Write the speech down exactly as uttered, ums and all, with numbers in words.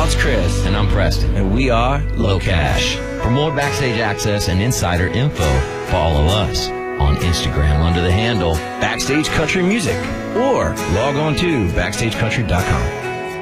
Out's Chris. And I'm Preston. And we are Low Cash. For more backstage access and insider info, follow us on Instagram under the handle Backstage Country Music, or log on to backstage country dot com.